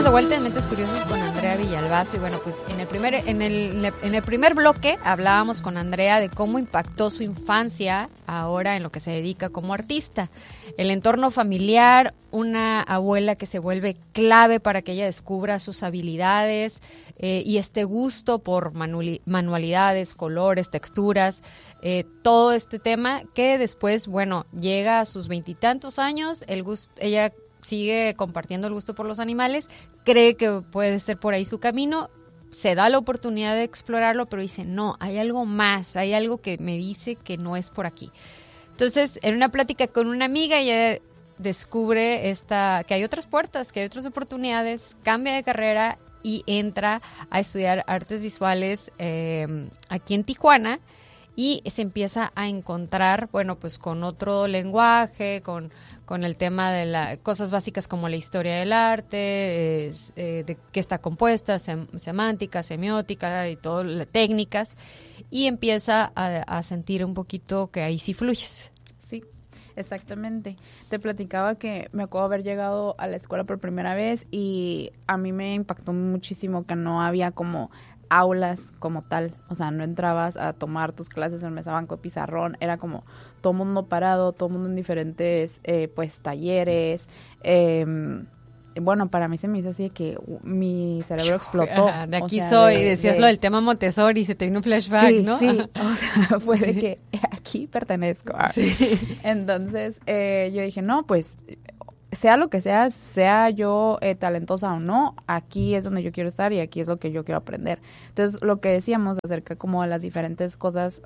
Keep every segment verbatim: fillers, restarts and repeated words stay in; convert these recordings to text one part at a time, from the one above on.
de vuelta en Mentes Curiosas con Andrea Villalbazo y bueno, pues en el primer en el en el primer bloque hablábamos con Andrea de cómo impactó su infancia ahora en lo que se dedica como artista. El entorno familiar, una abuela que se vuelve clave para que ella descubra sus habilidades eh, y este gusto por manuali- manualidades, colores, texturas, eh, todo este tema que después, bueno, llega a sus veintitantos años, el gusto, ella sigue compartiendo el gusto por los animales, cree que puede ser por ahí su camino, se da la oportunidad de explorarlo, pero dice, no, hay algo más, hay algo que me dice que no es por aquí. Entonces, en una plática con una amiga, ella descubre esta, que hay otras puertas, que hay otras oportunidades, cambia de carrera y entra a estudiar artes visuales eh, aquí en Tijuana, y se empieza a encontrar, bueno, pues con otro lenguaje, con, con el tema de las cosas básicas como la historia del arte, es, eh, de qué está compuesta, sem, semántica, semiótica y todas las técnicas, y empieza a, a sentir un poquito que ahí sí fluyes. Sí, exactamente. Te platicaba que me acuerdo haber llegado a la escuela por primera vez y a mí me impactó muchísimo que no había como aulas como tal, o sea, no entrabas a tomar tus clases en mesa banco pizarrón, era como todo mundo parado, todo mundo en diferentes eh, pues talleres, eh, bueno, para mí se me hizo así de que uh, mi cerebro explotó. Ajá, de aquí o sea, soy, de, decías de, lo del tema Montessori, se te vino un flashback, sí, ¿no? Sí, o sea, fue sí. de que aquí pertenezco. Sí. Entonces, eh, yo dije, no, pues sea lo que sea, sea yo eh, talentosa o no, aquí es donde yo quiero estar y aquí es lo que yo quiero aprender. Entonces, lo que decíamos acerca como de las diferentes cosas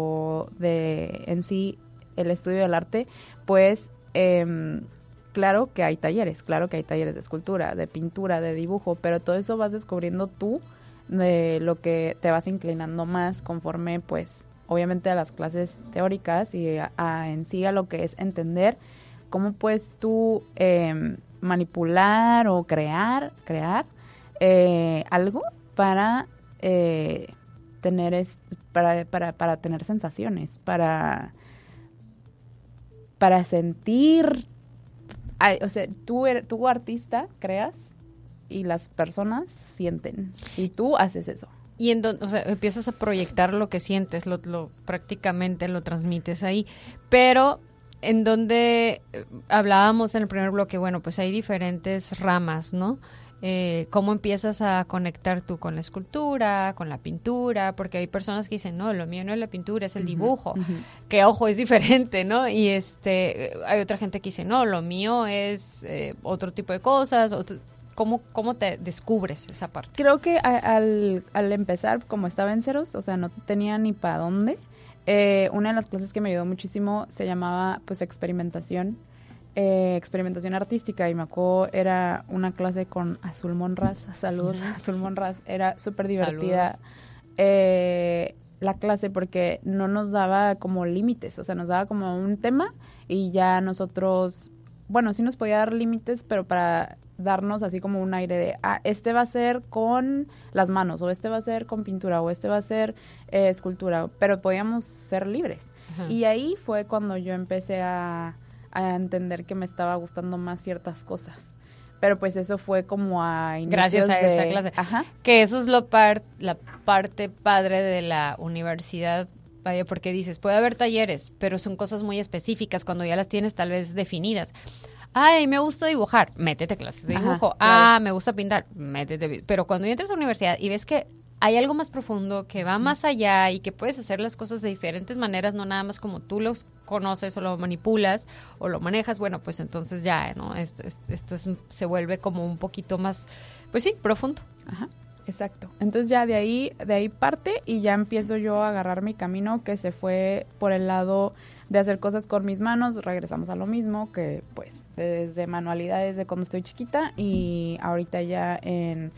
o de en sí el estudio del arte, pues eh, claro que hay talleres, claro que hay talleres de escultura, de pintura, de dibujo, pero todo eso vas descubriendo tú de lo que te vas inclinando más conforme, pues, obviamente a las clases teóricas y a, a en sí a lo que es entender cómo puedes tú eh, manipular o crear, crear eh, algo para eh, tener es, para, para, para tener sensaciones, para, para sentir, ay, o sea, tú, eres, tú artista creas y las personas sienten y tú haces eso. Y en donde, o sea, empiezas a proyectar lo que sientes, lo, lo prácticamente lo transmites ahí, pero en donde hablábamos en el primer bloque, bueno, pues hay diferentes ramas, ¿no? Eh, ¿Cómo empiezas a conectar tú con la escultura, con la pintura? Porque hay personas que dicen, no, lo mío no es la pintura, es el dibujo, uh-huh, uh-huh. que ojo, es diferente, ¿no? Y este, hay otra gente que dice, no, lo mío es eh, otro tipo de cosas, otro, ¿Cómo, ¿Cómo te descubres esa parte? Creo que a, al, al empezar, como estaba en ceros, o sea, no tenía ni para dónde. Eh, una de las clases que me ayudó muchísimo se llamaba, pues, experimentación, eh, experimentación artística, y me acuerdo, era una clase con Azul Monraz, saludos a Azul Monraz, era súper divertida eh, la clase porque no nos daba como límites, o sea, nos daba como un tema y ya nosotros, bueno, sí nos podía dar límites, pero para darnos así como un aire de, ah, este va a ser con las manos, o este va a ser con pintura, o este va a ser eh, escultura, pero podíamos ser libres. Ajá. Y ahí fue cuando yo empecé a, a entender que me estaba gustando más ciertas cosas. Pero pues eso fue como a inicios Gracias a de, esa clase. Ajá. Que eso es lo par, la parte padre de la universidad, vaya, porque dices, puede haber talleres, pero son cosas muy específicas cuando ya las tienes tal vez definidas. Ay, me gusta dibujar, métete a clases de dibujo. Ajá, claro. Ah, me gusta pintar, métete. Pero cuando entras a la universidad y ves que hay algo más profundo, que va más allá y que puedes hacer las cosas de diferentes maneras, no nada más como tú los conoces o lo manipulas o lo manejas, bueno, pues entonces ya, ¿no? Esto, esto es, se vuelve como un poquito más, pues sí, profundo. Ajá. Exacto. Entonces ya de ahí, de ahí parte y ya empiezo yo a agarrar mi camino que se fue por el lado de hacer cosas con mis manos. Regresamos a lo mismo que pues desde manualidades de cuando estoy chiquita y ahorita ya en,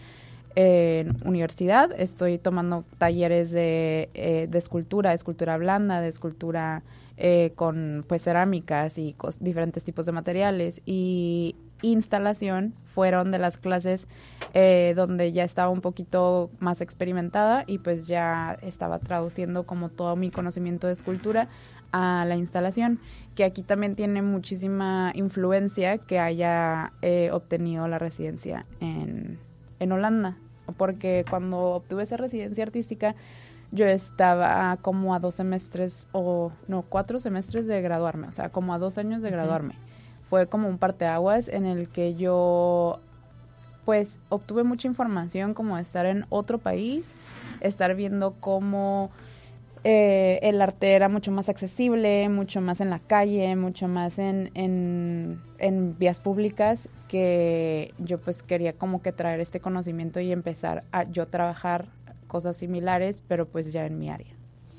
en universidad estoy tomando talleres de, eh, de escultura, de escultura blanda, de escultura eh, con pues cerámicas y cos- diferentes tipos de materiales, y instalación fueron de las clases eh, donde ya estaba un poquito más experimentada y pues ya estaba traduciendo como todo mi conocimiento de escultura a la instalación, que aquí también tiene muchísima influencia que haya eh, obtenido la residencia en, en Holanda, porque cuando obtuve esa residencia artística yo estaba como a dos semestres o no, cuatro semestres de graduarme, o sea, como a dos años de graduarme. Uh-huh. Fue como un parteaguas en el que yo pues obtuve mucha información como de estar en otro país, estar viendo cómo Eh, el arte era mucho más accesible, mucho más en la calle, mucho más en, en, en vías públicas, que yo pues quería como que traer este conocimiento y empezar a yo trabajar cosas similares, pero pues ya en mi área.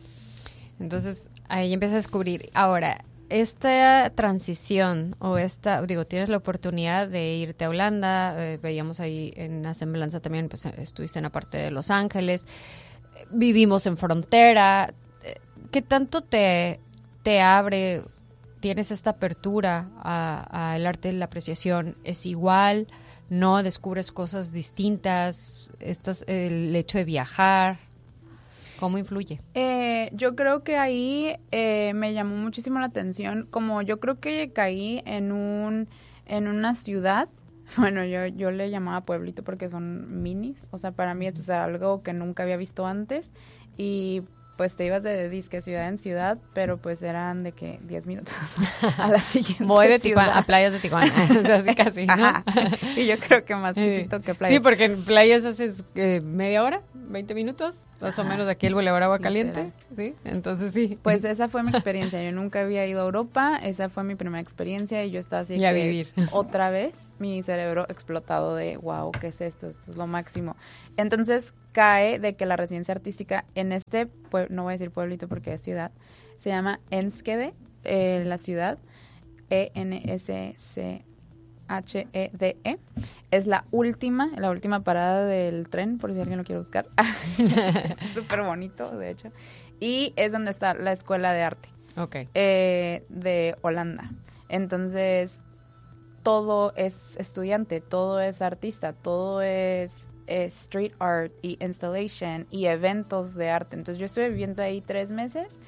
Entonces ahí empiezas a descubrir. Ahora, esta transición o esta, digo, tienes la oportunidad de irte a Holanda, eh, veíamos ahí en la semblanza también, pues estuviste en la parte de Los Ángeles, vivimos en frontera. ¿Qué tanto te, te abre, tienes esta apertura al arte de la apreciación? ¿Es igual? ¿No? ¿Descubres cosas distintas? Estás, el hecho de viajar, ¿cómo influye? Eh, yo creo que ahí eh, me llamó muchísimo la atención, como yo creo que caí en un en una ciudad. Bueno, yo, yo le llamaba pueblito porque son minis, o sea, para mí es pues, algo que nunca había visto antes, y pues te ibas de disque ciudad en ciudad, pero pues eran de que diez minutos a la siguiente Voy de ciudad. Tijuana, a playas de Tijuana, así casi, ¿no? Ajá. Y yo creo que más chiquito que playas. Sí, porque en playas haces eh, media hora, veinte minutos, más o menos de aquí el Boulevard Agua Caliente, ¿sí? Entonces sí. Pues esa fue mi experiencia, yo nunca había ido a Europa, esa fue mi primera experiencia y yo estaba así y que a vivir. Otra vez mi cerebro explotado de wow, ¿qué es esto? Esto es lo máximo. Entonces cae de que la residencia artística en este, pues, no voy a decir pueblito porque es ciudad, se llama Enschede, eh, la ciudad, E N S C H E D E, es la última, la última parada del tren, por si alguien lo quiere buscar. Está súper bonito, de hecho. Y es donde está la Escuela de Arte okay. eh, de Holanda. Entonces, todo es estudiante, todo es artista, todo es, es street art y installation y eventos de arte. Entonces, yo estuve viviendo ahí tres meses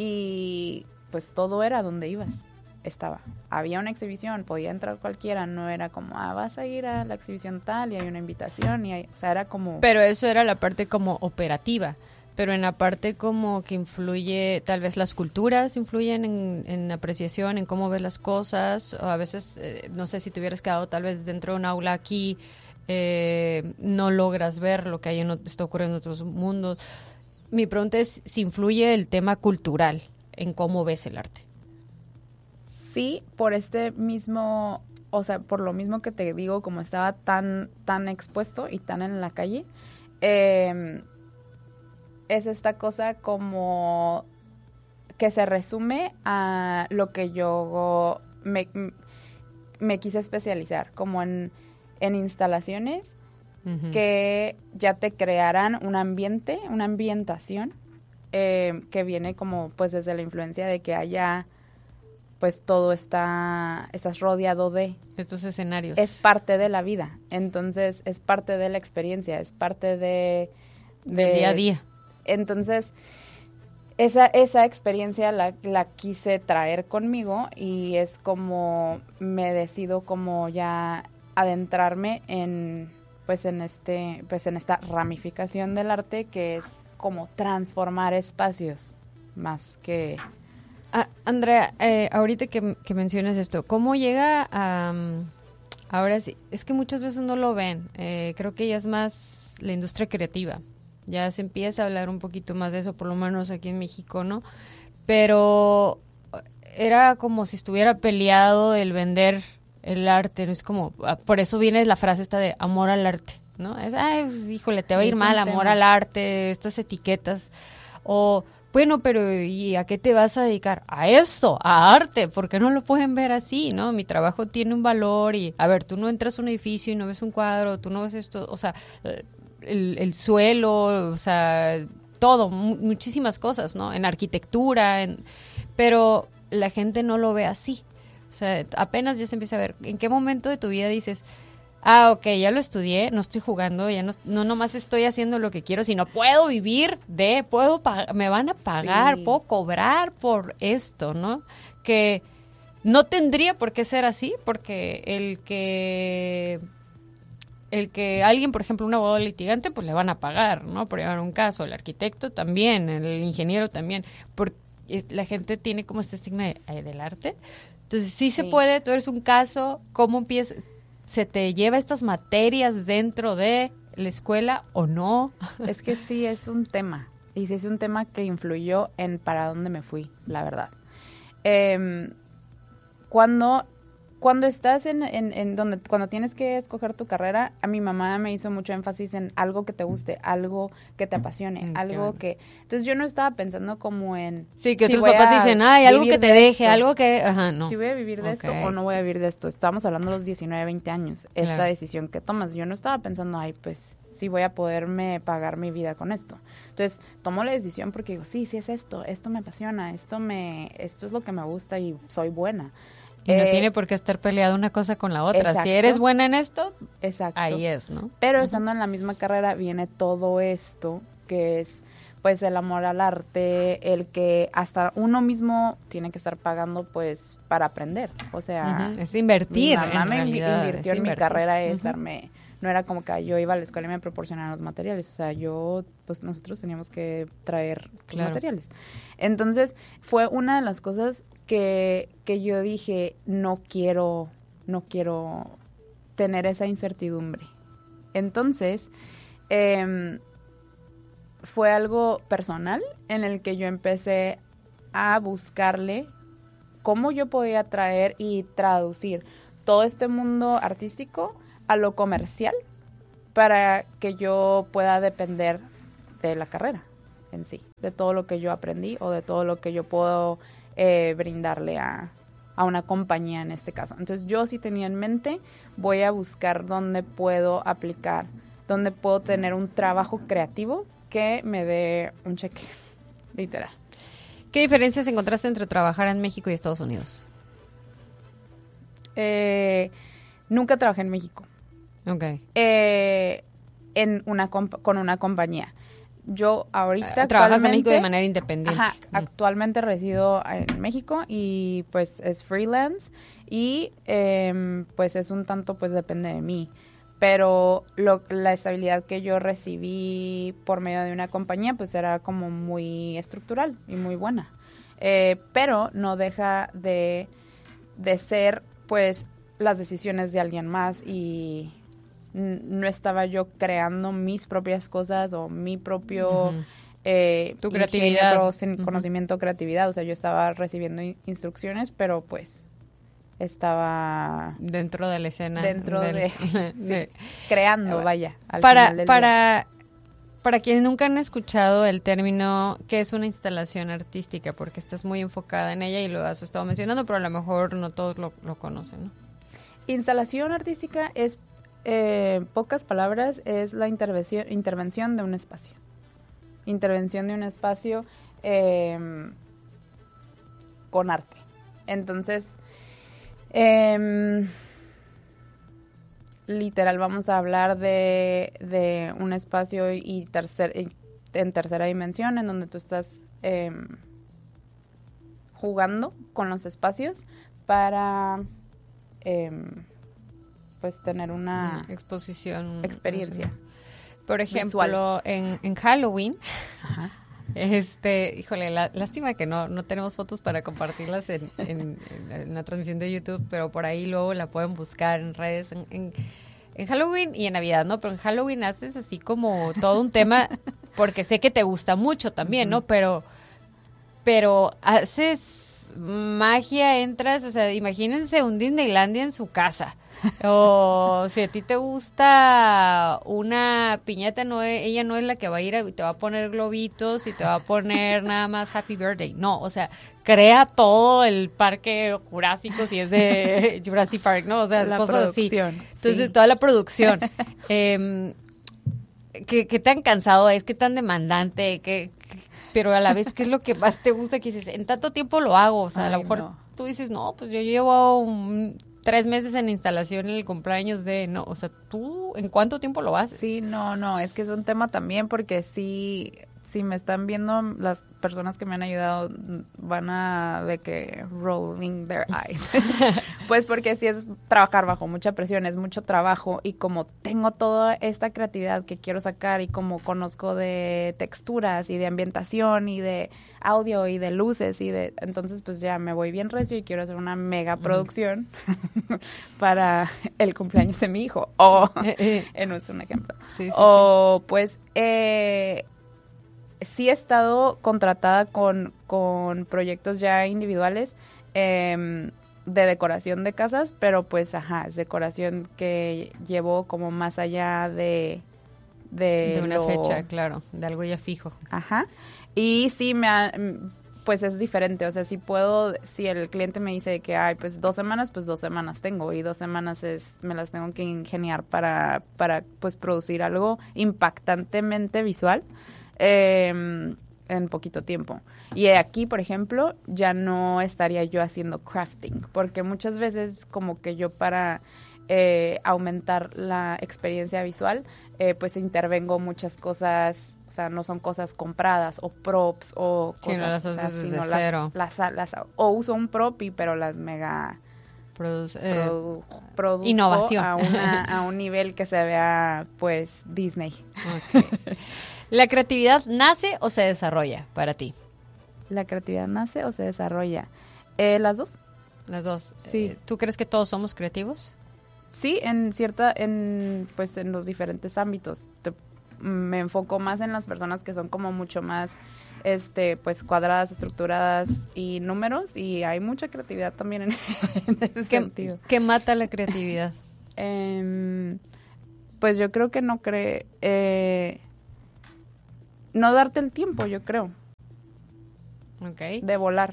y pues todo era donde ibas. Estaba, había una exhibición, podía entrar cualquiera, no era como, ah, vas a ir a la exhibición tal y hay una invitación y hay, o sea, era como... Pero eso era la parte como operativa, pero en la parte como que influye, tal vez las culturas influyen en, en apreciación, en cómo ves las cosas, o a veces, eh, no sé si te hubieras quedado tal vez dentro de un aula aquí, eh, no logras ver lo que hay en, está ocurriendo en otros mundos. Mi pregunta es si influye el tema cultural en cómo ves el arte. Sí, por este mismo, o sea, por lo mismo que te digo, como estaba tan, tan expuesto y tan en la calle, eh, es esta cosa como que se resume a lo que yo me, me quise especializar, como en, en instalaciones uh-huh. que ya te crearán un ambiente, una ambientación eh, que viene como pues desde la influencia de que haya... pues todo está, estás rodeado de... estos escenarios. Es parte de la vida, entonces es parte de la experiencia, es parte de... de del día a día. Entonces, esa, esa experiencia la, la quise traer conmigo y es como me decido como ya adentrarme en, pues en este, pues en esta ramificación del arte que es como transformar espacios más que... Ah, Andrea, eh, ahorita que, que mencionas esto, ¿cómo llega a... Um, ahora sí, es que muchas veces no lo ven, eh, creo que ya es más la industria creativa, ya se empieza a hablar un poquito más de eso, por lo menos aquí en México, ¿no? Pero era como si estuviera peleado el vender el arte, ¿no? Es como, por eso viene la frase esta de amor al arte, ¿no? Es, ay, pues, híjole, te va a ir mal, amor al arte, estas etiquetas, o... Bueno, pero ¿y a qué te vas a dedicar? A esto, a arte, porque no lo pueden ver así, ¿no? Mi trabajo tiene un valor y, a ver, tú no entras a un edificio y no ves un cuadro, tú no ves esto, o sea, el, el suelo, o sea, todo, mu- muchísimas cosas, ¿no? En arquitectura, en, pero la gente no lo ve así. O sea, apenas ya se empieza a ver. ¿En qué momento de tu vida dices, ah, ok, ya lo estudié, no estoy jugando, ya no, no nomás estoy haciendo lo que quiero, sino puedo vivir de, puedo pag- me van a pagar, Sí. puedo cobrar por esto, ¿no? Que no tendría por qué ser así, porque el que el que alguien, por ejemplo, un abogado litigante, pues le van a pagar, ¿no? Por llevar un caso, el arquitecto también, el ingeniero también, porque la gente tiene como este estigma de, eh, del arte. Entonces, sí, sí se puede, tú eres un caso, ¿cómo empiezas? ¿Se te lleva estas materias dentro de la escuela o no? Es que sí es un tema, y sí es un tema que influyó en para dónde me fui, la verdad. Eh, cuando, cuando estás en, en, en donde, cuando tienes que escoger tu carrera, a mi mamá me hizo mucho énfasis en algo que te guste, algo que te apasione, Mm, algo bueno. que... Entonces yo no estaba pensando como en... Sí, que si otros voy papás a dicen, ay, algo vivir que te de deje, esto. algo que... Ajá, no. Si voy a vivir de esto Ok. o no voy a vivir de esto. Estábamos hablando de los diecinueve, veinte años, esta Claro. decisión que tomas. Yo no estaba pensando, ay, pues sí voy a poderme pagar mi vida con esto. Entonces, tomo la decisión porque digo, sí, sí es esto, esto me apasiona, esto me esto es lo que me gusta y soy buena. Y no Eh, tiene por qué estar peleada una cosa con la otra. exacto. Si eres buena en esto, Exacto. ahí es, ¿no? Pero Ujú. estando en la misma carrera viene todo esto que es pues el amor al arte, el que hasta uno mismo tiene que estar pagando pues para aprender. O sea, Ujú, es invertir. mi mamá en me invi- realidad, invirtió es en mi invertir. carrera es Ujú. darme, no era como que yo iba a la escuela y me proporcionaban los materiales, o sea, yo, pues nosotros teníamos que traer los Claro. materiales. Entonces, fue una de las cosas que, que yo dije, no quiero, no quiero tener esa incertidumbre. Entonces, em, fue algo personal en el que yo empecé a buscarle cómo yo podía traer y traducir todo este mundo artístico a lo comercial para que yo pueda depender de la carrera en sí, de todo lo que yo aprendí o de todo lo que yo puedo eh, brindarle a, a una compañía en este caso. Entonces yo sí tenía en mente, voy a buscar dónde puedo aplicar, dónde puedo tener un trabajo creativo que me dé un cheque, literal. ¿Qué diferencias encontraste entre trabajar en México y Estados Unidos? Eh, nunca trabajé en México. Ok. Eh, en una comp- con una compañía. Yo ahorita Ah, trabajas en actualmente- México de manera independiente. Ajá, Mm. actualmente resido en México y pues es freelance y eh, pues es un tanto pues depende de mí. Pero lo, la estabilidad que yo recibí por medio de una compañía pues era como muy estructural y muy buena. Eh, pero no deja de, de ser pues las decisiones de alguien más y n- no estaba yo creando mis propias cosas o mi propio Ujú. eh, Tu ingenio, creatividad. conoci- Ujú. conocimiento, creatividad. O sea, yo estaba recibiendo in- instrucciones, pero pues estaba Dentro de la escena. dentro del- de, de- sí, creando, vaya. Al para final del día. para para quienes nunca han escuchado el término ¿qué es una instalación artística? Porque estás muy enfocada en ella y lo has estado mencionando, pero a lo mejor no todos lo, lo conocen, ¿no? Instalación artística es, eh, pocas palabras, es la intervención, intervención de un espacio. Intervención de un espacio eh, con arte. Entonces, eh, literal, vamos a hablar de, de un espacio y tercer, y- en tercera dimensión, en donde tú estás eh, jugando con los espacios para eh, pues tener una Mm, exposición. experiencia. Por ejemplo, visual. en, en Halloween, Ajá. este, híjole, la- lástima que no, no tenemos fotos para compartirlas en, en- en- en la transmisión de YouTube, pero por ahí luego la pueden buscar en redes. En, en- en Halloween y en Navidad, ¿no? Pero en Halloween haces así como todo un tema, porque sé que te gusta mucho también, ¿no? Pero, pero haces magia, entras, o sea, imagínense un Disneylandia en su casa. O si a ti te gusta una piñata, no e- ella no es la que va a ir a, y te va a poner globitos y te va a poner nada más Happy Birthday. No, o sea, crea todo el parque jurásico si es de Jurassic Park, ¿no? O sea, La cosas así. producción, Entonces, sí. toda la producción. eh, ¿qué, ¿Qué tan cansado es? ¿Qué tan demandante? ¿Qué, qué- pero a la vez, ¿qué es lo que más te gusta? Que dices, en tanto tiempo lo hago. O sea, a lo Ay, mejor no. tú dices, no, pues yo llevo un tres meses en instalación en el cumpleaños de, no, o sea, ¿tú en cuánto tiempo lo haces? Sí, no, no, es que es un tema también porque sí, si me están viendo, las personas que me han ayudado van a de que rolling their eyes. Pues porque sí es trabajar bajo mucha presión, es mucho trabajo y como tengo toda esta creatividad que quiero sacar y como conozco de texturas y de ambientación y de audio y de luces y de, entonces pues ya me voy bien recio y quiero hacer una mega producción mm. para el cumpleaños de mi hijo o, no es un ejemplo, sí, sí, o sí. pues eh, sí he estado contratada con, con proyectos ya individuales eh, de decoración de casas, pero pues, ajá, es decoración que llevo como más allá de... De, de una lo... fecha, claro, de algo ya fijo. Ajá. Y sí me ha, pues es diferente, o sea, si puedo, si el cliente me dice que hay pues dos semanas, pues dos semanas tengo y dos semanas es me las tengo que ingeniar para, para pues producir algo impactantemente visual. Eh, en poquito tiempo. Y aquí, por ejemplo, ya no estaría yo haciendo crafting, porque muchas veces como que yo para eh, aumentar la experiencia visual, eh, pues intervengo muchas cosas, o sea, no son cosas compradas o props o cosas, sí, no las o sea, haces sino desde las, cero. Las, las, las, o uso un prop y pero las mega Produce, eh, produ, produzco innovación a, una, a un nivel que se vea pues Disney. Okay. ¿La creatividad nace o se desarrolla para ti? ¿La creatividad nace o se desarrolla? Eh, ¿Las dos? Las dos. Sí. Eh, ¿Tú crees que todos somos creativos? Sí, en cierta, en pues en los diferentes ámbitos. Te, me enfoco más en las personas que son como mucho más, este, pues cuadradas, estructuradas y números, y hay mucha creatividad también en, en ese ¿Qué, sentido. ¿Qué mata la creatividad? Eh, pues yo creo que no cree, eh, no darte el tiempo, yo creo. Okay. De volar.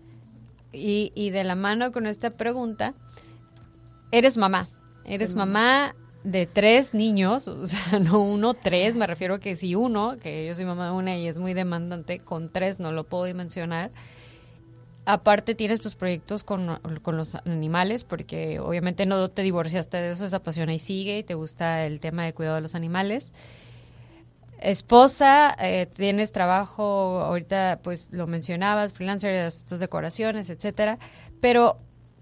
Y, y de la mano con esta pregunta, eres mamá. Eres sí, mamá de tres niños, o sea, no uno, tres, me refiero a que si uno, que yo soy mamá de una y es muy demandante, con tres no lo puedo dimensionar. Aparte tienes tus proyectos con, con los animales, porque obviamente no te divorciaste de eso, esa pasión ahí sigue y te gusta el tema de cuidado de los animales. Esposa, eh, tienes trabajo, ahorita pues lo mencionabas, freelancer, estas decoraciones, etcétera, pero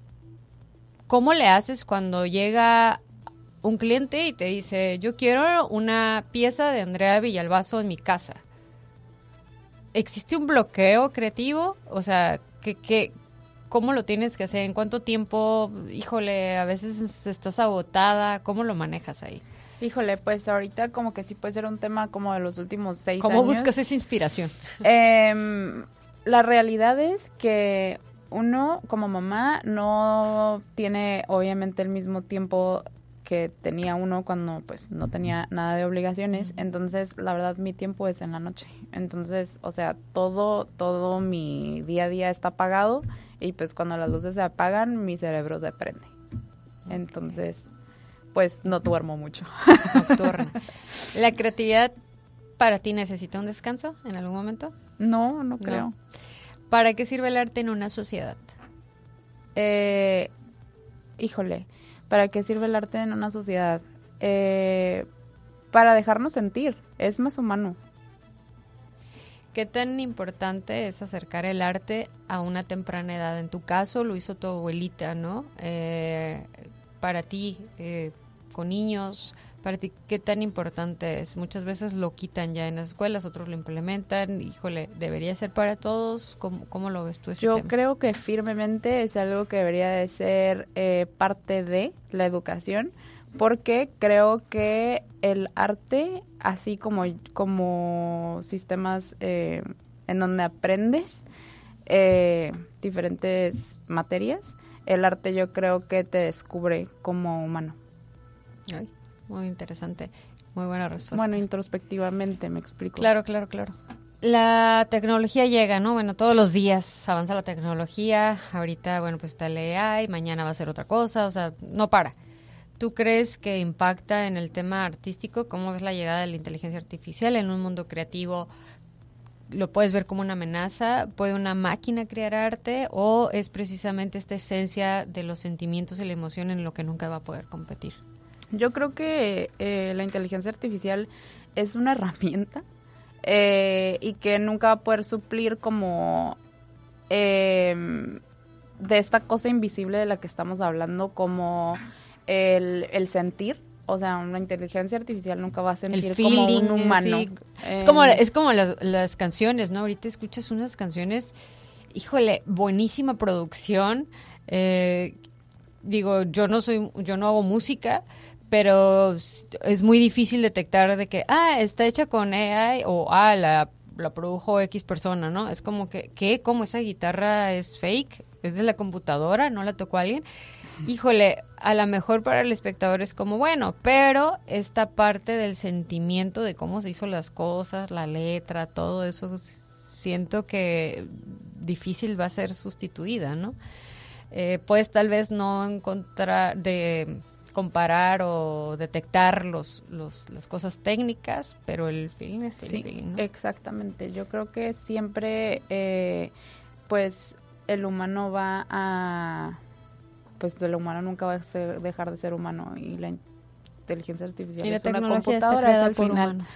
¿cómo le haces cuando llega un cliente y te dice, yo quiero una pieza de Andrea Villalbazo en mi casa? ¿Existe un bloqueo creativo? O sea, ¿qué, qué, ¿cómo lo tienes que hacer? ¿En cuánto tiempo? Híjole, a veces estás agotada. ¿Cómo lo manejas ahí? Híjole, pues ahorita como que sí puede ser un tema como de los últimos seis ¿Cómo años. ¿Cómo buscas esa inspiración? Eh, la realidad es que uno como mamá no tiene obviamente el mismo tiempo que tenía uno cuando pues no tenía nada de obligaciones, entonces la verdad mi tiempo es en la noche, entonces o sea todo todo mi día a día está apagado y pues cuando las luces se apagan mi cerebro se prende, entonces pues no duermo mucho. Nocturna. ¿La creatividad para ti necesita un descanso en algún momento? No, no creo. No. ¿Para qué sirve el arte en una sociedad? Eh, híjole, ¿para qué sirve el arte en una sociedad? Eh, para dejarnos sentir, es más humano. ¿Qué tan importante es acercar el arte a una temprana edad? En tu caso lo hizo tu abuelita, ¿no? Eh, para ti, eh, con niños, para ti, ¿qué tan importante es? Muchas veces lo quitan ya en las escuelas, otros lo implementan. Híjole, ¿debería ser para todos? ¿Cómo, cómo lo ves tú ese Yo tema? creo que firmemente es algo que debería de ser eh, parte de la educación, porque creo que el arte, así como, como sistemas eh, en donde aprendes eh, diferentes materias, el arte yo creo que te descubre como humano. Ay, muy interesante, muy buena respuesta. Bueno, introspectivamente, me explico. Claro, claro, claro. La tecnología llega, ¿no? Bueno, todos los días avanza la tecnología. Ahorita, bueno, pues está el A I, mañana va a ser otra cosa, o sea, no para. ¿Tú crees que impacta en el tema artístico? ¿Cómo ves la llegada de la inteligencia artificial en un mundo creativo lo puedes ver como una amenaza, puede una máquina crear arte o es precisamente esta esencia de los sentimientos y la emoción en lo que nunca va a poder competir. Yo creo que eh, la inteligencia artificial es una herramienta eh, y que nunca va a poder suplir como eh, de esta cosa invisible de la que estamos hablando, como el, el sentir. O sea, una inteligencia artificial nunca va a sentir feeling, como un humano. Sí. Eh, es como, es como las, las canciones, ¿no? Ahorita escuchas unas canciones, híjole, buenísima producción. Eh, digo, yo no soy, yo no hago música, pero es muy difícil detectar de que, ah, está hecha con A I o, ah, la, la produjo X persona, ¿no? Es como que, ¿qué? ¿Cómo esa guitarra es fake? ¿Es de la computadora? ¿No la tocó alguien? Híjole, a lo mejor para el espectador es como, bueno, pero esta parte del sentimiento de cómo se hizo las cosas, la letra, todo eso, siento que difícil va a ser sustituida, ¿no? Eh, pues tal vez no encontrar, de comparar o detectar los, los las cosas técnicas, pero el feeling es el sí, feeling, ¿no? Exactamente. Yo creo que siempre, eh, pues, el humano va a... pues el humano nunca va a ser, dejar de ser humano y la inteligencia artificial y la es una computadora computadora al por final. Humanos.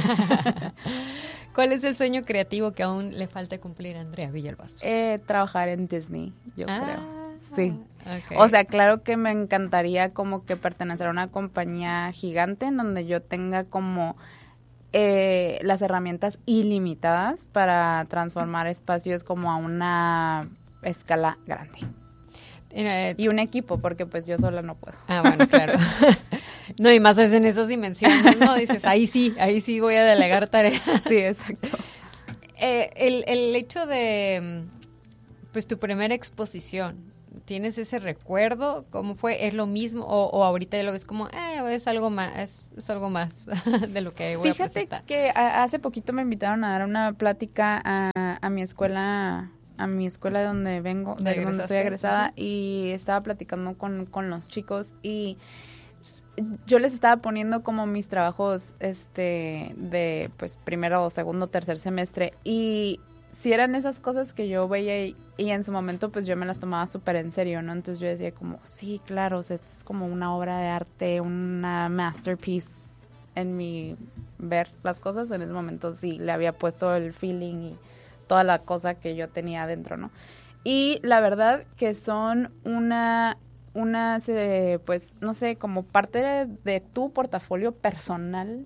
¿Cuál es el sueño creativo que aún le falta cumplir a Andrea Villalbazo? Eh, trabajar en Disney, yo ah, creo. Sí. Okay. O sea, claro que me encantaría como que pertenecer a una compañía gigante en donde yo tenga como eh, las herramientas ilimitadas para transformar espacios como a una escala grande. Eh, y un equipo, porque pues yo sola no puedo. Ah, bueno, claro. No, y más es en esas dimensiones, ¿no? Dices, ahí sí, ahí sí voy a delegar tareas. Sí, exacto. Eh, el, el hecho de, pues, tu primera exposición, ¿tienes ese recuerdo? ¿Cómo fue? ¿Es lo mismo? ¿O, o ahorita ya lo ves como, eh, es algo más, es, es algo más de lo que voy Fíjate a presentar? que a, hace poquito me invitaron a dar una plática a, a mi escuela... a mi escuela de donde vengo, de ¿De donde soy egresada, uh-huh. y estaba platicando con, con los chicos y yo les estaba poniendo como mis trabajos este de pues primero, segundo, tercer semestre y si eran esas cosas que yo veía y, y en su momento pues yo me las tomaba súper en serio, ¿no? Entonces yo decía como, sí, claro, o sea, esto es como una obra de arte, una masterpiece en mi ver las cosas. En ese momento sí le había puesto el feeling y toda la cosa que yo tenía adentro, ¿no? Y la verdad que son una, unas, eh, pues, no sé, como parte de, de tu portafolio personal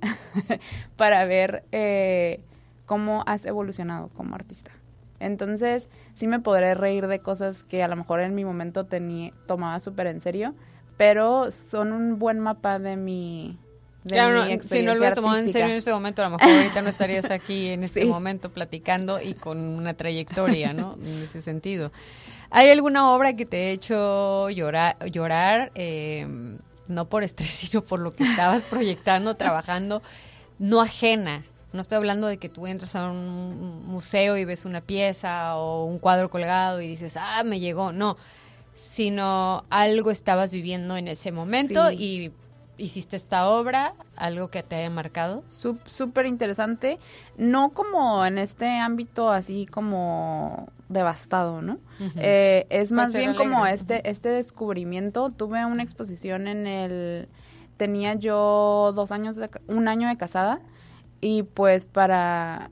para ver eh, cómo has evolucionado como artista. Entonces, sí me podré reír de cosas que a lo mejor en mi momento tenía, tomaba súper en serio, pero son un buen mapa de mi... De claro, mi no, experiencia si no lo hubieras tomado en serio en ese momento, a lo mejor ahorita no estarías aquí en este sí. momento platicando y con una trayectoria, ¿no? En ese sentido. ¿Hay alguna obra que te ha hecho llorar, llorar eh, no por estrés, sino por lo que estabas proyectando, trabajando, no ajena? No estoy hablando de que tú entras a un museo y ves una pieza o un cuadro colgado y dices, ah, me llegó. No, sino algo estabas viviendo en ese momento sí. y hiciste esta obra, algo que te haya marcado. Súper interesante, no como en este ámbito así como devastado, ¿no? Uh-huh. Eh, es más bien alegre. Como este, uh-huh. este descubrimiento. Tuve una exposición en el, tenía yo dos años, de, un año de casada y pues para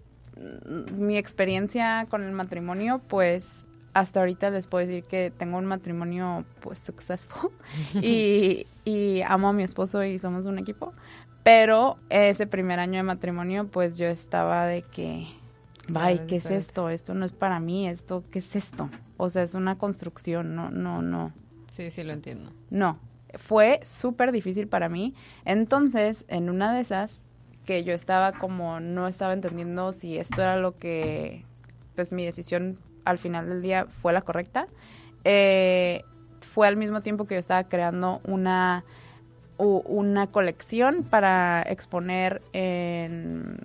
mi experiencia con el matrimonio, pues hasta ahorita les puedo decir que tengo un matrimonio pues successful y, y amo a mi esposo y somos un equipo, pero ese primer año de matrimonio pues yo estaba de que, ay, ¿qué es esto? Esto no es para mí, esto, ¿qué es esto? O sea, es una construcción, no, no, no. Sí, sí lo entiendo. No, fue súper difícil para mí, entonces en una de esas que yo estaba como, no estaba entendiendo si esto era lo que, pues mi decisión al final del día fue la correcta. Eh, fue al mismo tiempo que yo estaba creando una, u, una colección para exponer en,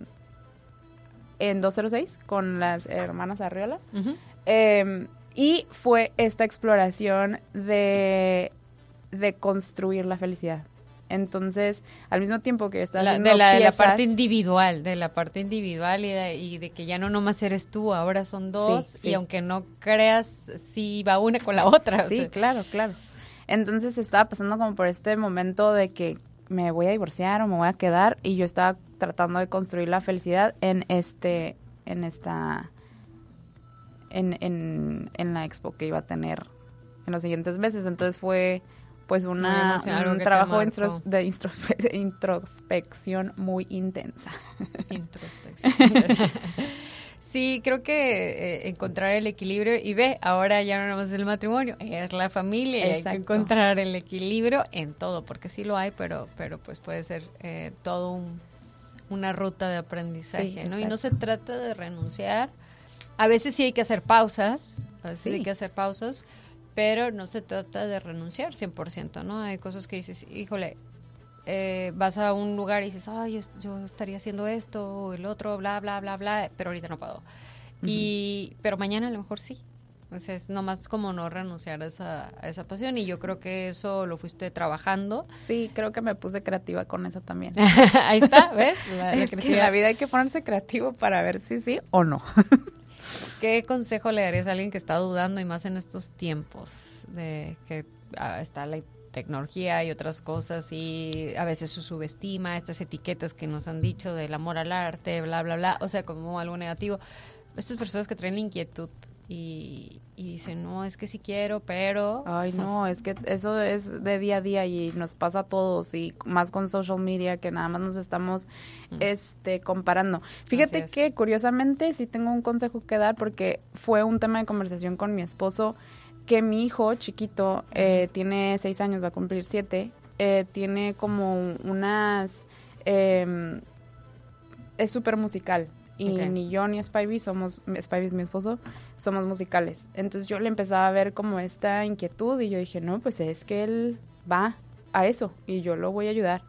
en doscientos seis con las hermanas Arriola. Uh-huh. Eh, y fue esta exploración de, de construir la felicidad. Entonces, al mismo tiempo que yo estaba la, haciendo de la, piezas, de la parte individual, de la parte individual y de, y de que ya no nomás eres tú, ahora son dos, sí, sí. y aunque no creas, sí va una con la otra. Sí, o sea. claro, claro. Entonces estaba pasando como por este momento de que me voy a divorciar o me voy a quedar, y yo estaba tratando de construir la felicidad en este, en esta, en, en, en la expo que iba a tener en los siguientes meses. Entonces fue pues una un trabajo intros, de instro- introspección muy intensa. Introspección. Sí, creo que eh, encontrar el equilibrio, y ve, ahora ya no nada más es el matrimonio, es la familia, y hay que encontrar el equilibrio en todo, porque sí lo hay, pero pero pues puede ser eh, todo un, una ruta de aprendizaje, sí, ¿no? Y no se trata de renunciar. A veces sí hay que hacer pausas, a veces sí. hay que hacer pausas, pero no se trata de renunciar cien por ciento, ¿no? Hay cosas que dices, híjole, eh, vas a un lugar y dices, ay, yo, yo estaría haciendo esto o el otro, bla, bla, bla, bla, pero ahorita no puedo. Uh-huh. Y, pero mañana a lo mejor sí. Entonces, nomás como no renunciar a esa, a esa pasión, y yo creo que eso lo fuiste trabajando. Sí, creo que me puse creativa con eso también. Ahí está, ¿ves? La, es la que en la vida hay que ponerse creativo para ver si sí o no. ¿Qué consejo le darías a alguien que está dudando, y más en estos tiempos de que ah, está la tecnología y otras cosas, y a veces se subestima estas etiquetas que nos han dicho del amor al arte, bla, bla, bla, o sea, como algo negativo? Estas personas que traen la inquietud y, y dicen, no, es que sí quiero, pero... Ay, no, es que eso es de día a día y nos pasa a todos, y más con social media, que nada más nos estamos mm. este comparando. Fíjate que curiosamente sí tengo un consejo que dar, porque fue un tema de conversación con mi esposo, que mi hijo chiquito eh, tiene seis años, va a cumplir siete, eh, tiene como unas... Eh, es súper musical. Y okay. ni yo ni Spivey somos, Spivey es mi esposo, somos musicales. Entonces yo le empezaba a ver como esta inquietud, y yo dije, no, pues es que él va a eso y yo lo voy a ayudar.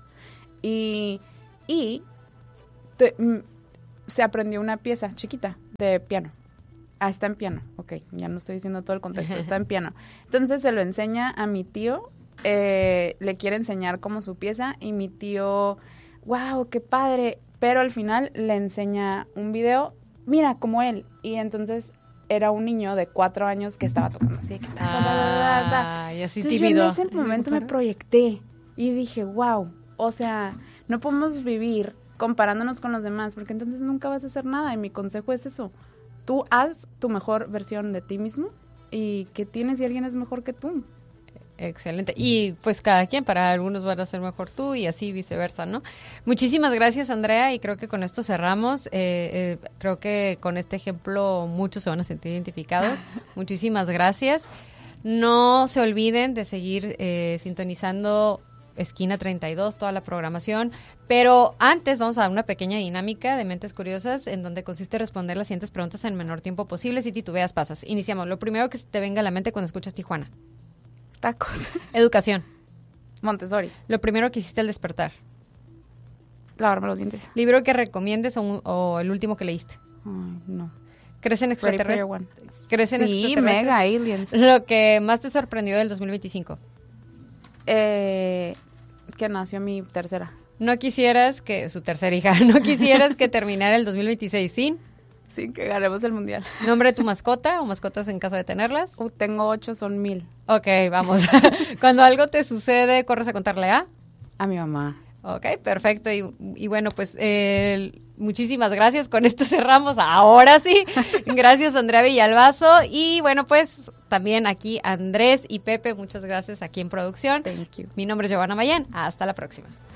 Y, y te, m, se aprendió una pieza chiquita de piano. Ah, está en piano. Ok, ya no estoy diciendo todo el contexto, está en piano. Entonces se lo enseña a mi tío, eh, le quiere enseñar como su pieza, y mi tío, wow, qué padre. Pero al final le enseña un video, mira, como él. Y entonces era un niño de cuatro años que estaba tocando así. Que ta, ta, ta, ta, ta, ta. Y así entonces tímido. Yo en ese momento me proyecté y dije, wow, o sea, no podemos vivir comparándonos con los demás, porque entonces nunca vas a hacer nada. Y mi consejo es eso. Tú haz tu mejor versión de ti mismo, y ¿qué tienes si alguien es mejor que tú? Excelente. Y pues cada quien, para algunos van a ser mejor tú y así viceversa, ¿no? Muchísimas gracias, Andrea, y creo que con esto cerramos. Eh, eh, creo que con este ejemplo muchos se van a sentir identificados. Muchísimas gracias. No se olviden de seguir eh, sintonizando Esquina treinta y dos, toda la programación, pero antes vamos a dar una pequeña dinámica de Mentes Curiosas, en donde consiste en responder las siguientes preguntas en el menor tiempo posible. Si titubeas, pasas. Iniciamos. Lo primero que te venga a la mente cuando escuchas Tijuana. Tacos. Educación. Montessori. Lo primero que hiciste al despertar. Lavarme los dientes. Libro que recomiendes o, un, o el último que leíste. Ay, no. ¿Crees en extraterrestres? ¿Crees en sí, extraterrestres? mega aliens. Lo que más te sorprendió del dos mil veinticinco. Eh, que nació mi tercera. No quisieras que, su tercera hija, no quisieras que terminara el dos mil veintiséis sin... Sin que ganemos el mundial. ¿Nombre de tu mascota o mascotas en caso de tenerlas? Uh, tengo ocho, son mil. Ok, vamos. Cuando algo te sucede, ¿corres a contarle a? A mi mamá. Ok, perfecto. Y, y bueno, pues eh, muchísimas gracias. Con esto cerramos. Ahora sí. Gracias, Andrea Villalbazo. Y bueno, pues también aquí Andrés y Pepe. Muchas gracias aquí en producción. Thank you. Mi nombre es Giovanna Mayén. Hasta la próxima.